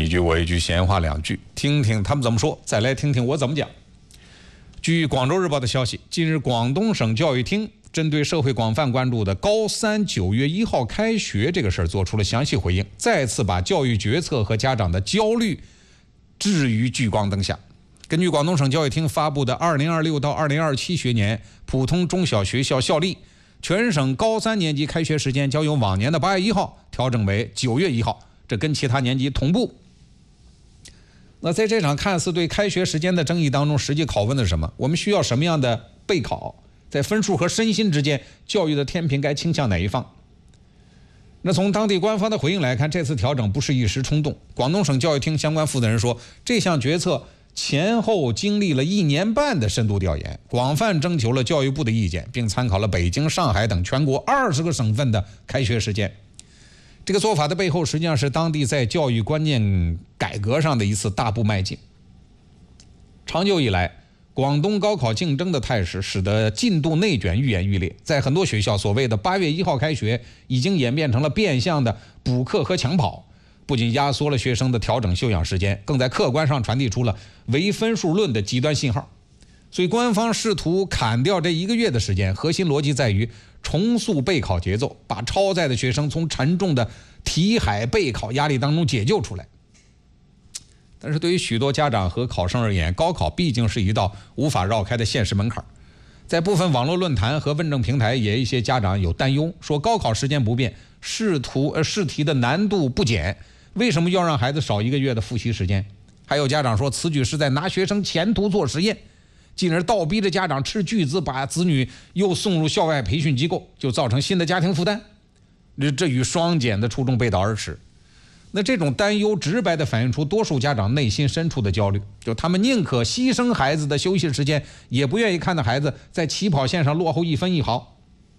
你一句我一句，闲话两句，听听他们怎么说，再来听听我怎么讲。据广州日报的消息，近日广东省教育厅针对社会广泛关注的高三9月1号开学这个事儿做出了详细回应，再次把教育决策和家长的焦虑置于聚光灯下。根据广东省教育厅发布的2026到2027学年普通中小学校校例，全省高3年级开学时间将由往年的8月1号调整为9月1号，这跟其他年级同步。那在这场看似对开学时间的争议当中，实际拷问的是什么？我们需要什么样的备考？在分数和身心之间，教育的天平该倾向哪一方？那从当地官方的回应来看，这次调整不是一时冲动。广东省教育厅相关负责人说，这项决策前后经历了1年半的深度调研，广泛征求了教育部的意见，并参考了北京、上海等全国20个省份的开学时间。这个做法的背后，实际上是当地在教育观念改革上的一次大步迈进。长久以来，广东高考竞争的态势使得进度内卷愈演愈烈，在很多学校，所谓的8月1号开学已经演变成了变相的补课和抢跑，不仅压缩了学生的调整休养时间，更在客观上传递出了唯分数论的极端信号。所以官方试图砍掉这1个月的时间，核心逻辑在于重塑备考节奏，把超载的学生从沉重的题海备考压力当中解救出来。但是对于许多家长和考生而言，高考毕竟是一道无法绕开的现实门槛。在部分网络论坛和问证平台，也一些家长有担忧，说高考时间不变，试题的难度不减，为什么要让孩子少1个月的复习时间？还有家长说，此举是在拿学生前途做实验，进而倒逼着家长斥巨资把子女又送入校外培训机构，就造成新的家庭负担。这与双减的初衷背道而驰。那这种担忧直白地反映出多数家长内心深处的焦虑，就他们宁可牺牲孩子的休息时间，也不愿意看到孩子在起跑线上落后1分1毫。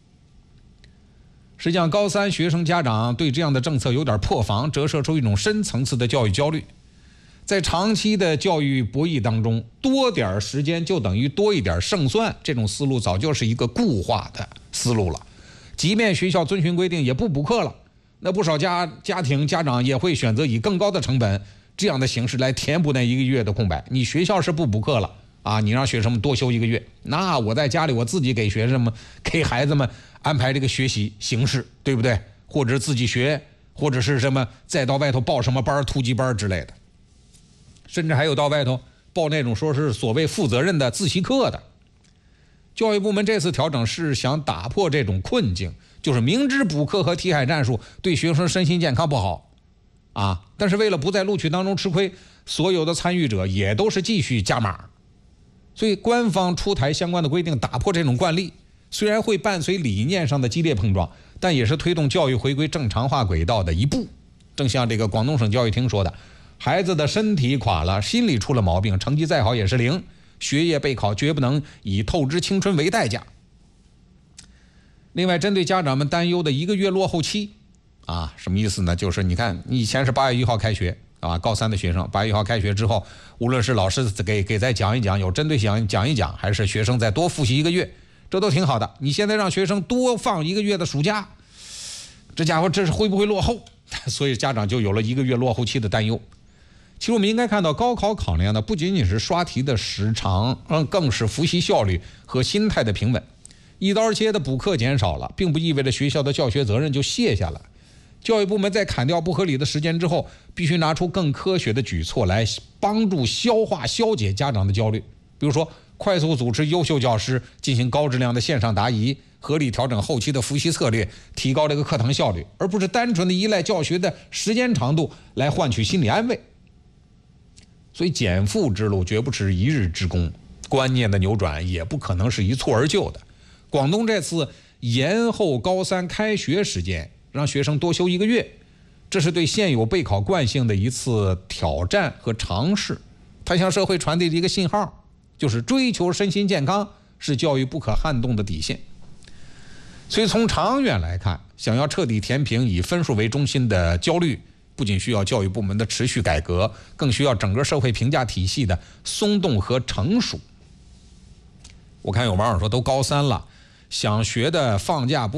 实际上，高3学生家长对这样的政策有点破防，折射出一种深层次的教育焦虑。在长期的教育博弈当中，多点时间就等于多一点胜算，这种思路早就是一个固化的思路了。即便学校遵循规定也不补课了，那不少家长也会选择以更高的成本这样的形式来填补那1个月的空白。你学校是不补课了啊，你让学生们多休1个月，那我在家里我自己给孩子们安排这个学习形式，对不对？或者自己学，或者是什么再到外头报什么班，突击班之类的，甚至还有到外头报那种说是所谓负责任的自习课的。教育部门这次调整是想打破这种困境，就是明知补课和题海战术对学生身心健康不好啊，但是为了不在录取当中吃亏，所有的参与者也都是继续加码。所以官方出台相关的规定，打破这种惯例，虽然会伴随理念上的激烈碰撞，但也是推动教育回归正常化轨道的一步。正像这个广东省教育厅说的，孩子的身体垮了，心理出了毛病，成绩再好也是0，学业备考绝不能以透支青春为代价。另外，针对家长们担忧的1个月落后期啊，什么意思呢？就是你看，你以前是8月1号开学啊，高3的学生8月1号开学之后，无论是老师给再讲一讲，有针对性讲一讲，还是学生再多复习1个月，这都挺好的。你现在让学生多放1个月的暑假，这家伙这是会不会落后？所以家长就有了1个月落后期的担忧。其实我们应该看到，高考考量的不仅仅是刷题的时长，更是复习效率和心态的平稳。一刀切的补课减少了，并不意味着学校的教学责任就卸下了。教育部门在砍掉不合理的时间之后，必须拿出更科学的举措来帮助消解家长的焦虑。比如说，快速组织优秀教师进行高质量的线上答疑，合理调整后期的复习策略，提高这个课堂效率，而不是单纯的依赖教学的时间长度来换取心理安慰。所以减负之路绝不是一日之功，观念的扭转也不可能是一蹴而就的。广东这次延后高3开学时间，让学生多休1个月，这是对现有备考惯性的一次挑战和尝试。它向社会传递的一个信号，就是追求身心健康是教育不可撼动的底线。所以从长远来看，想要彻底填平以分数为中心的焦虑，不仅需要教育部门的持续改革，更需要整个社会评价体系的松动和成熟。我看有网友说，都高3了，想学的放假不